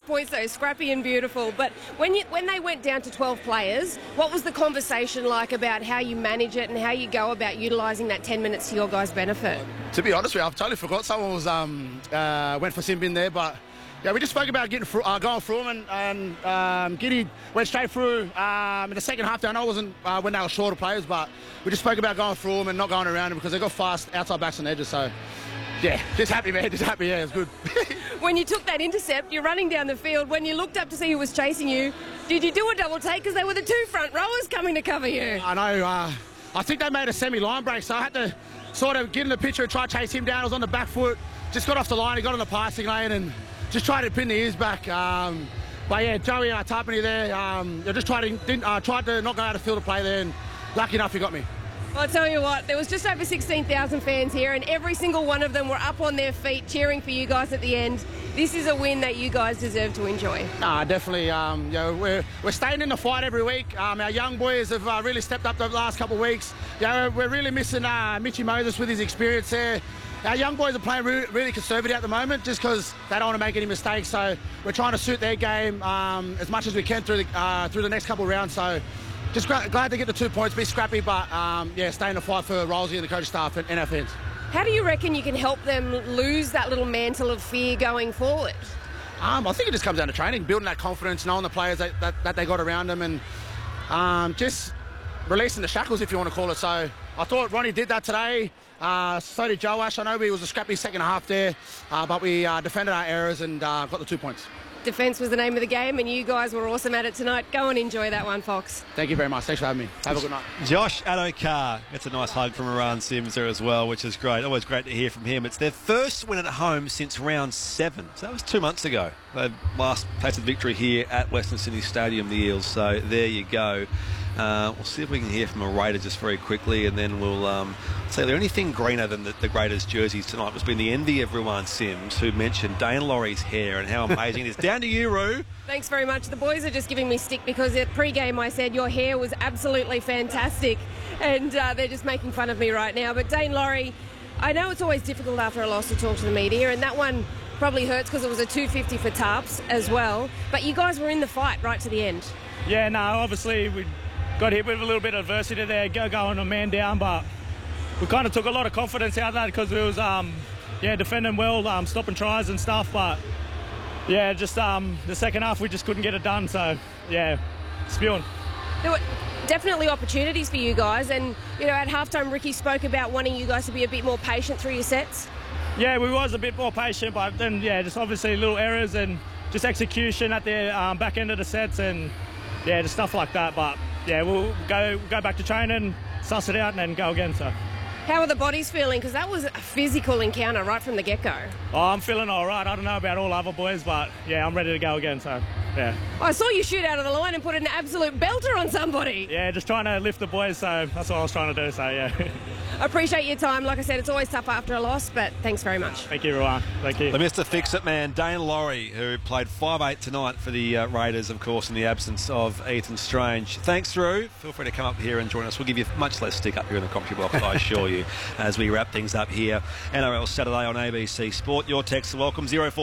points though, scrappy and beautiful. But when they went down to 12 players, what was the conversation like about how you manage it and how you go about utilising that 10 minutes to your guys' benefit? To be honest with you, I've totally forgot someone was went for Sim in there, but yeah, we just spoke about getting going through them, and Giddy went straight through in the second half. I know it wasn't when they were shorter players, but we just spoke about going through them and not going around them because they got fast outside backs and edges. So yeah, just happy, man. Just happy. Yeah, it's good. When you took that intercept, you're running down the field. When you looked up to see who was chasing you, did you do a double take because they were the two front rowers coming to cover you? I know. I think they made a semi-line break, so I had to sort of get in the picture and try to chase him down. I was on the back foot, just got off the line. He got on the passing lane and just tried to pin the ears back. But yeah, Joey Tarpany there, I just tried to not go out of field to play there, and lucky enough he got me. Well, I'll tell you what, there was just over 16,000 fans here, and every single one of them were up on their feet cheering for you guys at the end. This is a win that you guys deserve to enjoy. Definitely. We're staying in the fight every week. Our young boys have really stepped up the last couple of weeks. We're really missing Mitchy Moses with his experience there. Our young boys are playing really conservative at the moment just because they don't want to make any mistakes. So we're trying to suit their game as much as we can through the next couple of rounds. So just glad to get the 2 points, be scrappy, but stay in the fight for Rolsey and the coaching staff and our fans. How do you reckon you can help them lose that little mantle of fear going forward? I think it just comes down to training, building that confidence, knowing the players that they got around them, and just releasing the shackles, if you want to call it. So I thought Ronnie did that today. So did Joash. I know we was a scrappy second half there, but we defended our errors and got the 2 points. Defence was the name of the game, and you guys were awesome at it tonight. Go and enjoy that one, Fox. Thank you very much. Thanks for having me. Have a good night. Josh Addo-Carr gets a nice hug from Iran Sims there as well, which is great. Always great to hear from him. It's their first win at home since round 7. So that was 2 months ago. They last tasted victory here at Western Sydney Stadium, the Eels. So there you go. We'll see if we can hear from a Raider just very quickly, and then we'll say there anything greener than the Raiders jerseys tonight. It's been the envy of everyone, Sims, who mentioned Dane Laurie's hair and how amazing it is. Down to you, Roo. Thanks very much. The boys are just giving me stick because at pre-game I said your hair was absolutely fantastic, and they're just making fun of me right now. But Dane Laurie, I know it's always difficult after a loss to talk to the media, and that one probably hurts because it was a 250 for Tarps as well. But you guys were in the fight right to the end. Yeah, no, obviously we got hit with a little bit of adversity there, going a man down, but we kind of took a lot of confidence out of that because we was, defending well, stopping tries and stuff, but yeah, just the second half we just couldn't get it done, so yeah, spewing. There were definitely opportunities for you guys, and at halftime Ricky spoke about wanting you guys to be a bit more patient through your sets. Yeah, we was a bit more patient, but then just obviously little errors and just execution at the back end of the sets, and just stuff like that, but yeah, we'll go back to training, suss it out, and then go again. So, how are the bodies feeling? Because that was a physical encounter right from the get-go. Oh, I'm feeling all right. I don't know about all other boys, but yeah, I'm ready to go again. So, yeah. I saw you shoot out of the line and put an absolute belter on somebody. Yeah, just trying to lift the boys. So that's what I was trying to do. So yeah. I appreciate your time. Like I said, it's always tough after a loss, but thanks very much. Thank you, everyone. Thank you. The Mr. Fix-It man, Dane Laurie, who played 5'8" tonight for the Raiders, of course, in the absence of Ethan Strange. Thanks, Drew. Feel free to come up here and join us. We'll give you much less stick up here in the commentary box, I assure you, as we wrap things up here. NRL Saturday on ABC Sport. Your text welcome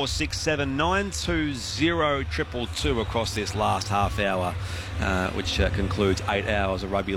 0467 920 222 across this last half hour, which concludes 8 hours of rugby